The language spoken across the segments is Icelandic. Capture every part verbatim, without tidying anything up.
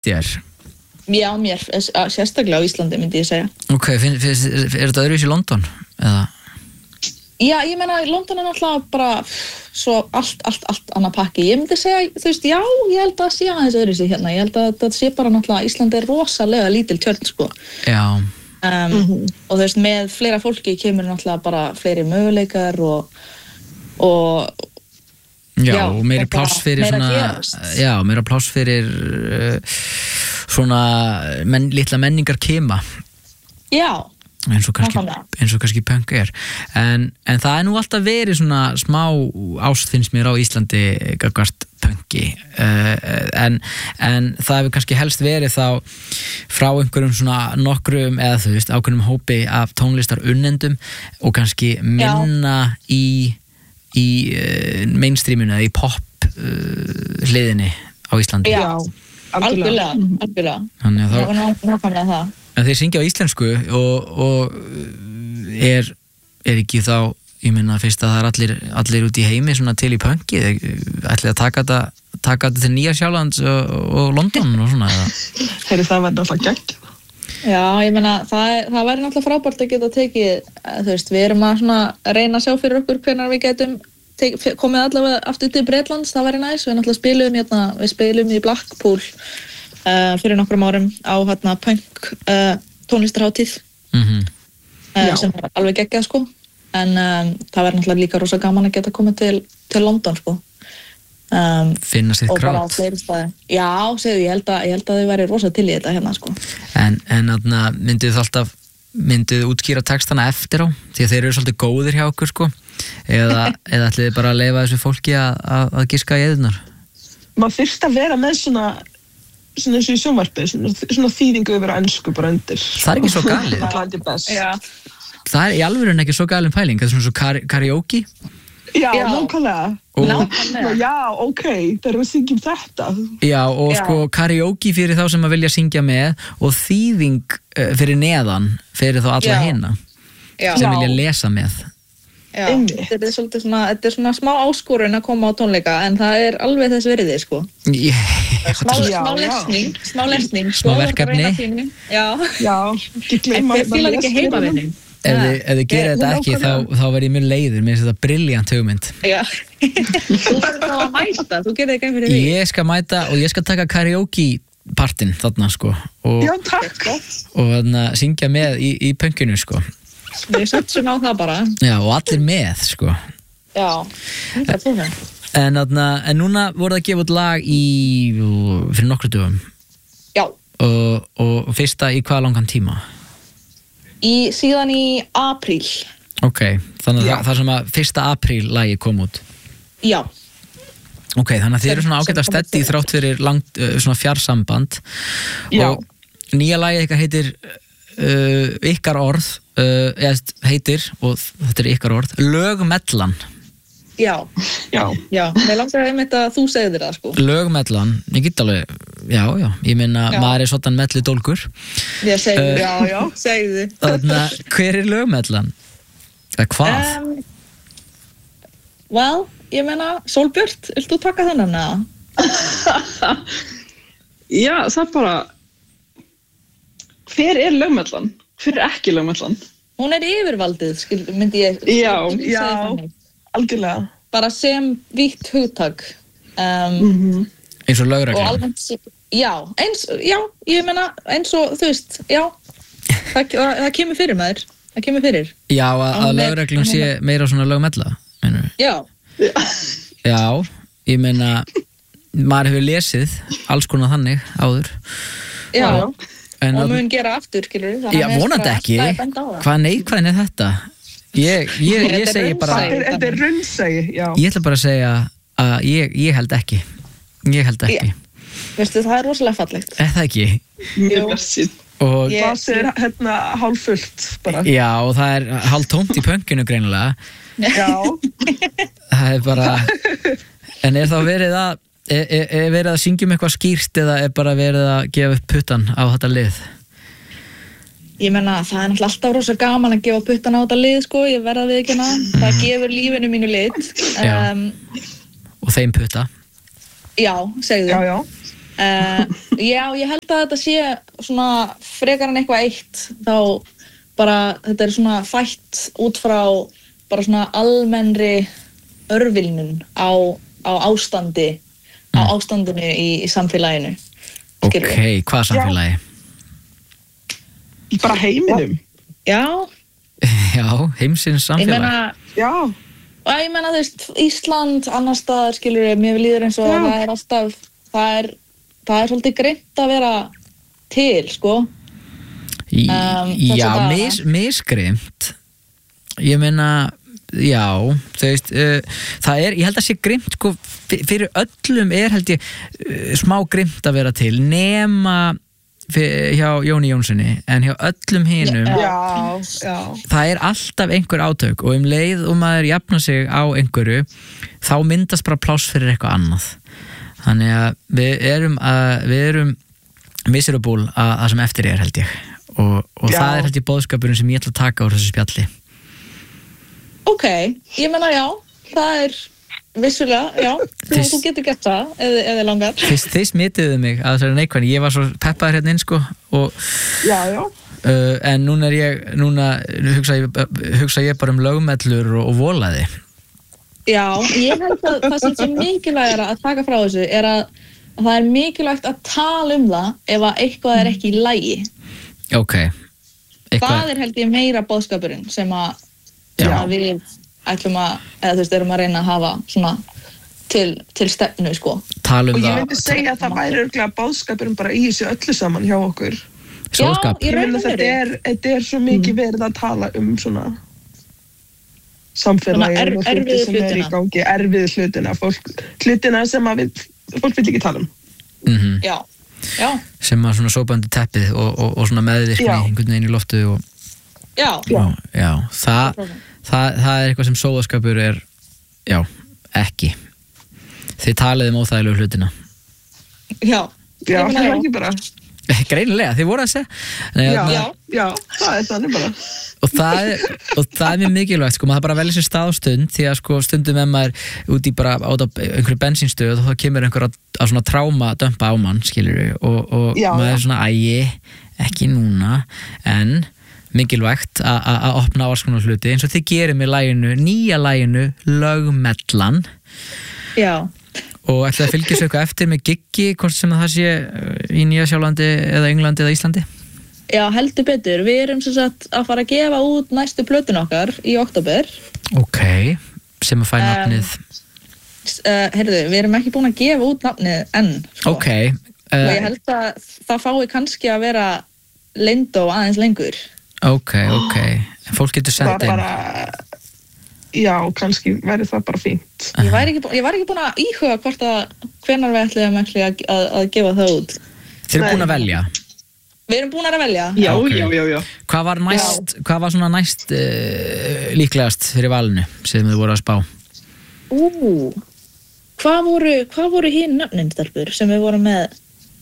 þér? Já, mér, sérstaklega á Íslandi myndi ég segja. Ok, finn, finn, er þetta öðruvísi í London? Eða? Já, ég meina, London er náttúrulega bara svo allt, allt, allt annað pakki. Ég myndi segja, þú veist, já, ég held að sé aðeins öðruvísi hérna. Ég held að þetta sé bara náttúrulega, Íslandi er rosalega lítil tjörn, sko. Já. Um, mm-hmm. Og þú veist, með fleira fólki kemur náttúrulega bara fleiri möguleikar og, og Já, já, og meira pláss fyrir svona, já, meira pláss fyrir uh, svona men, litla menningar kema. Já. Eins og kannski, eins og kannski punk er. En, en það er nú alltaf verið svona smá ást finnst mér á Íslandi gagnvart punki. Uh, en, en það hefur kannski helst verið þá frá einhverjum svona nokkrum eða þú veist, ákveðnum hópi af tónlistar unnendum og kannski minna já. í í uh, mainstreaminu eða í pop uh, hliðinni á Íslandi. Já, algjörlega, algjörlega. Þannig að þá... Nákvæmlega það. En þeir syngja á íslensku og, og er, er ekki þá, ég meina fyrst að það er allir, allir út í heimi svona til í punki, ætli að taka þetta, taka þetta til Nýja-Sjálands og, og London og svona eða? Heyri, það verður alltaf gegn. Já, ég meina, það, það væri náttúrulega frábært að geta tekið, þú veist, við erum að svona reyna að sjá fyrir okkur hvenær við getum teki, komið allavega aftur til Bretlands, það væri næs, við náttúrulega spilum hérna, við spilum í Blackpool uh, fyrir nokkrum árum á hérna punk uh, tónlistarhátíð mm-hmm. uh, sem er alveg geggjað, sko, en um, það væri náttúrulega líka rosa gaman að geta komið til, til London, sko. Um, finna sitt krát. Já, segðu, ég held að ég held að þau væri rosa til í þetta hérna, sko. En, en aðna, mynduð þið alltaf mynduð þið útskýra textana eftir á því að þeir eru svolítið góðir hjá okkur, sko eða, eða ætlið þið bara að leyfa þessu fólki að, að, að giska í eðunar? Maður þyrst að vera með svona svona eins og í sjónvarpi, svona, svona þýðingu yfir á ensku bara undir. Það er ekki svo galið. Það er í alvörun ekki svo galin pæling, það er svona svo kar- karaoke. Já, nákvæmlega. Nákvæmlega. Já, ok, það er að syngja um þetta. Já, og Já. sko karaoke fyrir þá sem að vilja syngja með og þýðing uh, fyrir neðan fyrir þá alla hina sem Já. vilja lesa með. Já, þetta er svolítið svona, þetta er svona smá áskorun að koma á tónleika en það er alveg þess virði, sko. Yeah. Smá, smá lesning, smá lesning. Smá verkefni. Já. Já, ekki gleyma að fíla ekki heimavinning. Ef þið, ef þið gerir þetta ekki þá, þá verð ég mjög leiður, mér finnst þetta brilljant hugmynd. Já, þú verður þá að mæta, þú gerir ekki fyrir því. Ég skal mæta og ég skal taka karaoke partinn þarna, sko. Og, Já, takk. Og þarna syngja með í, í punkinu, sko. Við setjum á það bara. Já, og allir með, sko. Já, það er það. En, þarna, en núna voru það að gefa út lag í, fyrir nokkru dögum. Já. Og, og fyrsta í hvað langan tíma? Í, síðan í apríl. Ok, þannig að það sem að fyrsta apríl lagi kom út. Já. Ok, þannig að þið eru svona ágætt að steddi þrátt fyrir langt uh, svona fjarsamband. Já. Og nýja lagið eitthvað heitir uh, ykkar orð, uh, eða heitir, og þetta er ykkar orð, Lögmellan. Já. Já. Já, mér langar einmitt að þú segir það, sko. Lögmellan, ég get alveg, já, já, ég meina, maður er svona mellu dólgur. Ég segir uh, já, já, segir þið. Þannig að, hver er Lögmellan? Eða hvað? Um, well, ég meina, Sólbjört, vilt þú taka þennan, eða? Já, það er bara, hver er Lögmellan? Hver er ekki Lögmellan? Hún er yfirvaldið, skil, myndi ég. Já, myndi ég segja já. þannig. Algjörlega. Bara sem vítt hugtak. Um, mm-hmm. Eins og og lögreglan. almennt, já, eins, já, ég meina, eins og, þú veist, já, það, það, það kemur fyrir maður, það kemur fyrir. Já, að, að Hún er- lögreglan sé meira svona lögmella, meinarðu? Já, Já, ég meina, maður hefur lesið alls konar þannig áður. já, Já. En og að, mun gera aftur, skilur við. já, vonandi ekki. Hvað neikvæðin er þetta? Ég, ég, ég Þetta er segi bara, raunsæi. Þetta er raunsæi, já. ég ætla bara að segja að ég, ég held ekki. Ég held ekki. Veistu, það er rosalega fallegt. Er það ekki? Mjög versið. Og, Ég- Glasið er hérna hálffullt, bara. já, og það er hálf tómt í pönkinu greinilega. Já. Það er bara, en er þá verið að, er, er, er verið að syngja um eitthvað skýrt eða er bara verið að gefa upp puttan á þetta lið? Ég meina, það er náttúrulega alltaf rosa gaman að gefa puttan á þetta lið, sko, ég verða við ekki hana. Það gefur lífinu mínu lit. Já. Um, Og þeim putta? já, segðu. Já, já. uh, Já, ég held að þetta sé svona frekar en eitthvað eitt þá bara, þetta er svona fætt út frá bara svona almennri örvilnun á, á ástandi á ástandinu í, í samfélaginu. Ok, hvað samfélagi? Í bara heiminum. Já. Já, heimsins samfélag. Ég meina, já. Og ég meina, þú veist, Ísland, annar staðar, skilur ég, mér líður eins og já. Það er alltaf, það er, það er svolítið greint að vera til, sko. Í, um, já, mis, misgrimt. Ég meina, já, þú veist, uh, það er, ég held að sé grimt, sko, fyrir öllum er, held ég, uh, smá grimt að vera til, nema fyrir, hjá Jóni Jónssoni, en hjá öllum hinum, já, já. það er alltaf einhver átök og um leið og maður jafna sig á einhverju, þá myndast bara pláss fyrir eitthvað annað. Þannig að við erum, að, við erum miserable að það sem eftir er, held ég. Og, og það er held ég boðskapurinn sem ég ætla að taka úr þessu spjalli. Ok, ég menna já, það er vissulega, já, þú, þú getur gert það eða, eða langar. Þið, þið smituðu mig að þessari neikvæðni, ég var svo peppaður hérna inn sko og, já, já. Uh, en núna er ég, núna hugsa ég, hugsa ég bara um lögmellur og, og volaði. Já, ég held að það sem er mikilvægara að taka frá þessu er að, að það er mikilvægt að tala um það ef að eitthvað er ekki í lagi. Ok. Eitthvað... Það er held ég meira boðskapurinn sem að, sem að við ætlum að, eða þú veist, erum að reyna að hafa svona til, til stefnu, sko. Talum og ég það... myndi segja að það væri örgulega boðskapurinn bara í þessu öllu saman hjá okkur. Sjóðskap. Já, ég reyna að þetta er, þetta er svo mikið verið að tala um svona samfélagi er, og hluti sem er í gangi, erfiðu hlutina, fólk, hlutina sem að við, fólk vil ekki tala um. Mm-hmm. Já, já. Sem að svona sópandi teppið og, og, og svona meðvirkni einhvern veginn í loftu og... Já. Já, já. Það, það, það er eitthvað sem sóðaskapur er, já, ekki. Þið talið um óþægilegu hlutina. Já. Já, það er ekki bara... Greinilega, þið voru að segja. Nei, já, na, já, já, það er þannig bara. Og það er, og það er mjög mikilvægt, sko, maður bara velja sér stað og stund, því að sko stundum ef maður út í bara át á einhverju bensínstöð og þá kemur einhver að, að svona tráma dömpa á mann, skilur við, og, og já, maður já. er svona, æi, ekki núna, en mikilvægt að opna á alls konar hluti, eins og þið gerir með laginu, nýja laginu, Lögmellan. Já. Og ætlaði að fylgja sér eitthvað eftir með giggi, hvort sem það sé í Nýja-Sjálandi eða Englandi eða Íslandi? Já, heldur betur. Við erum sem sagt að fara að gefa út næstu plötun okkar í október. Ok, sem að fæ nafnið. Um, uh, heyrðu, við erum ekki búin að gefa út nafnið enn. Sko. Ok. Uh, og ég held að það fái kannski að vera leynd og aðeins lengur. Ok, ok. En fólk getur sendt inn. Bara... Já, kannski væri það bara fínt. Ég var ekki, ég var ekki búin að íhuga hvort að hvenær við ætlum að, að, að gefa það út. Þið eru búin að velja? Við erum búin að velja. Já, okay. já, já, já. Hvað var næst, já. Hvað var svona næst uh, líklegast fyrir valinu sem þið voru að spá? Ú, hvað voru, hvað voru hinn nöfnin, stelpur, sem við vorum með?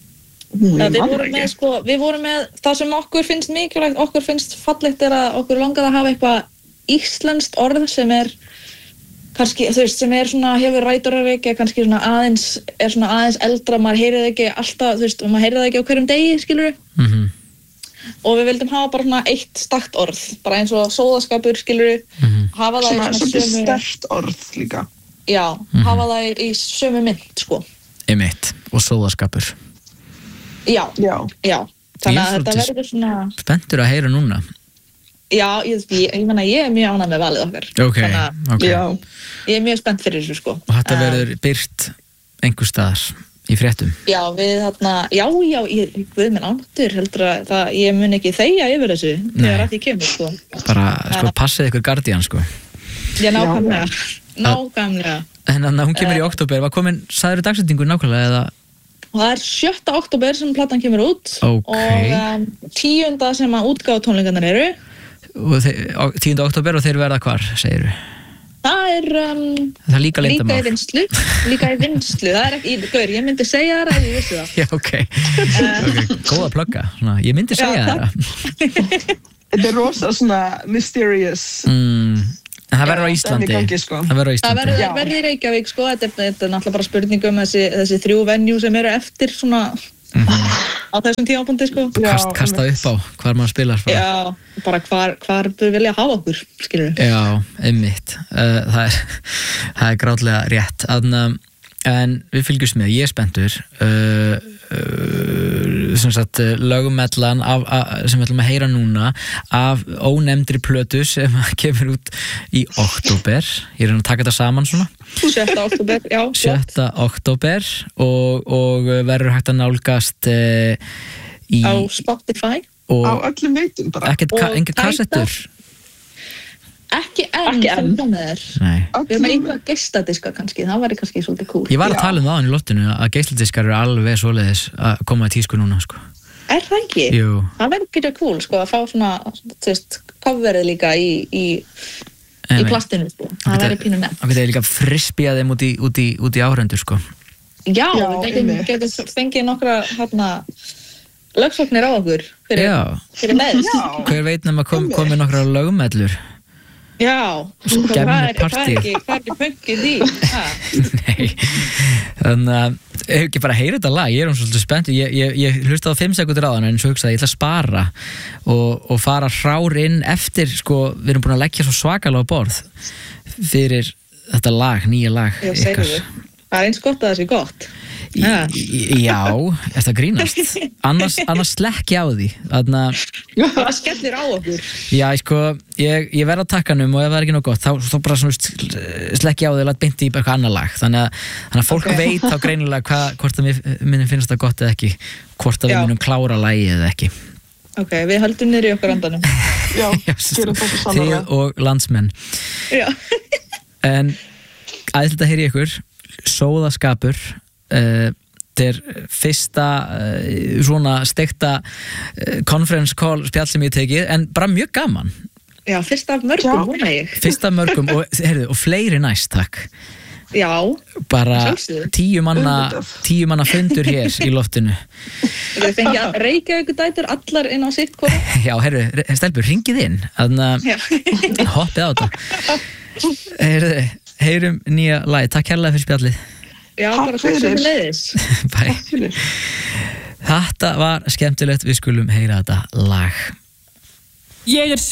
Ú, við vorum með, sko, við vorum með, það sem okkur finnst mikilvægt, okkur finnst fallegt er að okkur langar að hafa eitthvað íslenskt orð sem er kannski, þú veist, sem er svona hefur rætur að reykja, kannski svona aðeins er svona aðeins eldra, maður heyrið ekki alltaf, þú veist, maður heyrið ekki á hverjum degi, skilur við mm-hmm. og við vildum hafa bara svona eitt stakt orð, bara eins og sóðaskapur, skilur við mm-hmm. hafa það svona, í svona sömu sterkt orð líka já, mm-hmm. hafa það í, í sömu mynd, sko Einmitt, og sóðaskapur já, já, já. Þannig að þetta verður svona spenntur að heyra núna. Já, ég, ég, ég meina ég er mjög ánægð með valið okkar. Ok, ok. Já. Ég er mjög spennt fyrir þessu, sko. Og þetta verður byrt einhver staðar í fréttum? Já, við þarna, já, já, ég, guð minn ándur, heldur að það, ég mun ekki þegja yfir þessu þegar að því kemur, sko. Bara, sko, passið ykkur Guardian, sko. Já, nákvæmlega, nákvæmlega. En þannig að hún kemur í október, var komin, sagður dagsendingu nákvæmlega, eða? Og það er sjötta október sem platan kemur út Ok. og um, tíunda sem að útgáfa tónleikarnir eru. Og tíunda október og þeir verða hvar, segirðu? Það er um, það er líka leyndamál. Líka í vinslu, líka í vinslu, það er ekki, gaur, ég myndi segja það að ég vissi það. Já, ok, okay. Góða plugga, svona, ég myndi segja Já, það. Þetta er rosa svona mysterious. Mm, En það verður á Já, Íslandi. það er í gangi, sko. Það verður á Það Íslandi. verður Já. verður í Reykjavík sko, þetta er, þetta er náttúrulega bara spurningum þessi, þessi þrjú venjú sem eru eftir svona á þessum tímapunkti sko. Já, Kast, kasta upp á hvar maður spilar. Bara. Já, bara hvar, hvar þau vilja hafa okkur, skilur við. Já, einmitt. Uh, það er, það er grátlega rétt. Þannig að en við fylgjumst með, ég er spenntur uh, uh, sem sagt lögmellan af, af, sem við ætlum að heyra núna af ónefndri plötu sem kemur út í október, ég er að taka þetta saman svona sjötta október, já sjötta október og, og verður hægt að nálgast uh, í, á Spotify og Á öllum veitum bara. ekkert, ka, Og engar kassettur ekki enn, Ekki enn. sem er Nei. við erum eitthvað geistadiska kannski, það væri kannski svolítið cool. Ég var að Já. tala um það á hann í loftinu að geisladiskar eru alveg svoleiðis að koma í tísku núna sko. Er það ekki? Jú. Það væri ekki cool sko að fá svona, þú veist, coverið líka í, í, í Einmitt. plastinu sko. Það væri pínu nefn. Það geta líka frisbíða þeim út í, út í, út í áhrendur sko. Já, Já, við getum, einmitt. getum fengið nokkra hérna lögsóknir á okkur fyrir, Já. fyrir neðst. Já. Hver veit nema kom, komi nokkra lögumellur. Já, Skemmtilegt hvað er, hvað partí. er ekki, hvað er ekki pönkið í? Ha? Nei. Þannig að ef ekki bara heyra þetta lag, ég er um svolítið spennt. Ég, ég, ég hlusta á fimm sekundur á þann en svo hugsaði ég ætla að spara og, og fara hrár inn eftir, sko, við erum búin að leggja svo svakalega á borð fyrir þetta lag, nýja lag. Já, ykkar. segðu. Það er eins gott að það sé gott. Í- Ha. í- Já, er það grínast? Annars, annars slekk ég á því. Þannig að Það skellir á okkur. Já, sko, ég, ég verð á takkanum og ef það er ekki nóg gott, þá, þá bara svona slekki á því og læt beint í eitthvað annar lag þannig að, þannig að fólk Ok. veit þá greinilega hva, hvort að mér, minnum finnst það gott eða ekki hvort að við Já. munum klára lagið eða ekki. Ok, við höldum niður í okkar andanum. Já, Já, gerum það svo Þið sannlega. og landsmenn. Já. En ætla að heyri ykkur Sóða skapur uh, þetta er fyrsta uh, svona steikta uh, conference call spjall sem ég hef tekið en bara mjög gaman. Já, fyrst af mörgum, Já. vona ég. Fyrsta mörgum og, heyrðu, og fleiri næst, takk. Já, Bara Sjálfsögðu. tíu manna, Auðvitað. tíu manna fundur hér í loftinu. við fengið að Reykjavíkur dætur allar inn á sitt hvora. Já, herru, stelpur, ringið inn þannig Já. að hoppið á þetta. Heyrðu, heyrum nýja lagi. Takk kærlega fyrir spjallið. Já, Takk bara svo fyrir. sem leiðis. Bye. Fyrir. Þetta var skemmtilegt, við skulum heyra þetta lag. Ég er